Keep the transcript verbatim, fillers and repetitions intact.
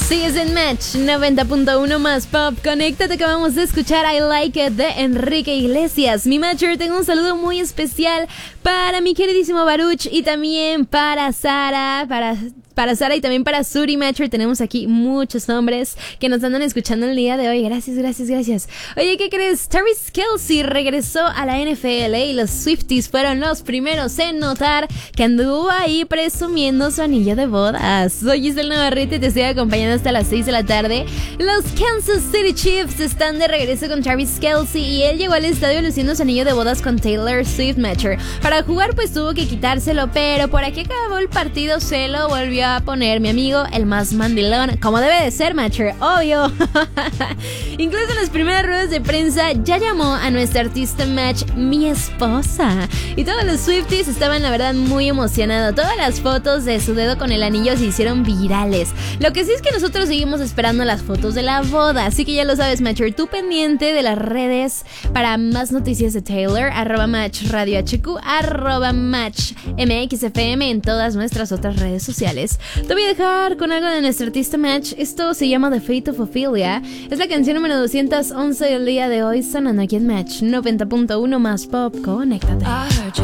Sigues en Match noventa punto uno más Pop. Conéctate, que vamos a escuchar I Like It de Enrique Iglesias. Mi Matcher, tengo un saludo muy especial para mi queridísimo Baruch y también para Sara, para... Para Sara y también para Suri Matcher. Tenemos aquí muchos nombres que nos andan escuchando el día de hoy. Gracias, gracias, gracias. Oye, ¿qué crees? Travis Kelce regresó a la N F L y los Swifties fueron los primeros en notar que anduvo ahí presumiendo su anillo de bodas. Soy Giselle Navarrete y te estoy acompañando hasta las seis de la tarde. Los Kansas City Chiefs están de regreso con Travis Kelce y él llegó al estadio luciendo su anillo de bodas con Taylor Swift Matcher. Para jugar pues tuvo que quitárselo, pero por aquí acabó el partido, se lo volvió a poner mi amigo, el más mandilón, como debe de ser, Matcher, obvio. Incluso en las primeras ruedas de prensa ya llamó a nuestra artista Match mi esposa. Y todos los Swifties estaban la verdad muy emocionados. Todas las fotos de su dedo con el anillo se hicieron virales. Lo que sí es que nosotros seguimos esperando las fotos de la boda, así que ya lo sabes, Matcher, tú pendiente de las redes para más noticias de Taylor, arroba Match Radio H Q, arroba Match M X F M en todas nuestras otras redes sociales. Te voy a dejar con algo de nuestro artista Match. Esto se llama The Fate of Ophelia. Es la canción número doscientos once del día de hoy, sonando aquí en Match noventa punto uno más Pop. Conéctate.